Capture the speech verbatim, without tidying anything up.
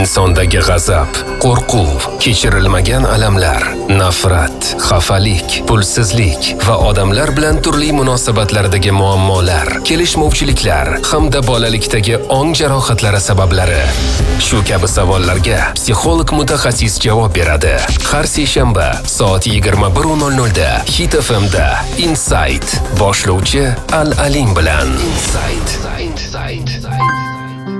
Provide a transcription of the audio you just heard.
insondagi g'azab, qo'rquv, kechirilmagan alamlar, nafrat, xafalik, pulsizlik va odamlar bilan turli munosabatlardagi muammolar, kelishmovchiliklar hamda bolalikdagi ong jarohatlari sabablari. Shu kabi savollarga psixolog mutaxassis javob beradi. Har seshanba soat yigirma bir nol nol da Hit F M da Insight boshlovchi Al Aling bilan. Insight.